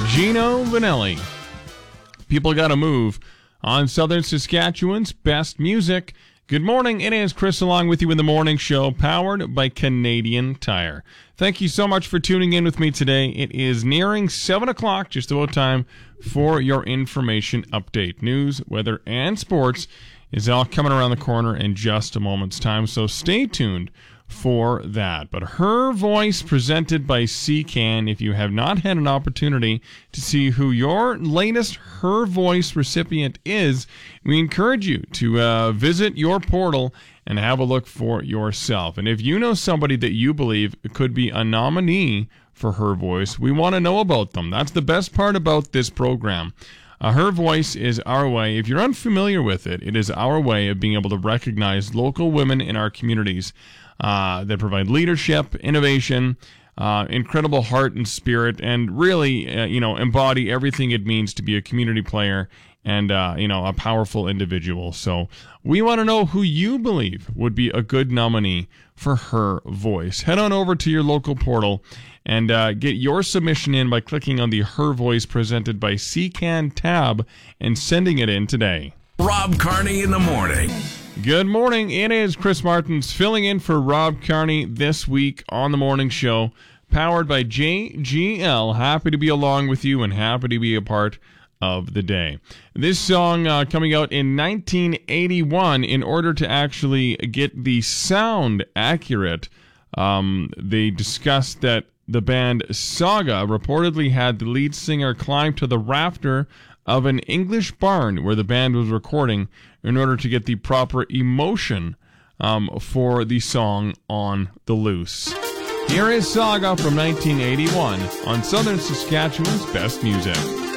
Gino Vanelli. People Gotta Move on Southern Saskatchewan's best music. Good morning. It is Chris along with you in the morning show, powered by Canadian Tire. Thank you so much for tuning in with me today. It is nearing 7 o'clock, just about time for your information update. News, weather, and sports is all coming around the corner in just a moment's time, so stay tuned for that. But Her Voice, presented by CCAN. If you have not had an opportunity to see who your latest Her Voice recipient is, we encourage you to visit your portal and have a look for yourself. And if you know somebody that you believe could be a nominee for Her Voice, we want to know about them. That's the best part about this program. Her Voice is our way. If you're unfamiliar with it, it is our way of being able to recognize local women in our communities that provide leadership, innovation, incredible heart and spirit, and really, embody everything it means to be a community player and, a powerful individual. So we want to know who you believe would be a good nominee for Her Voice. Head on over to your local portal and get your submission in by clicking on the Her Voice presented by CCAN tab and sending it in today. Rob Carney in the morning. Good morning. It is Chris Martins filling in for Rob Carney this week on the morning show, powered by JGL. Happy to be along with you and happy to be a part of the day. This song coming out in 1981. In order to actually get the sound accurate, they discussed that the band Saga reportedly had the lead singer climb to the rafter of an English barn where the band was recording in order to get the proper emotion for the song On the Loose. Here is Saga from 1981 on Southern Saskatchewan's best music.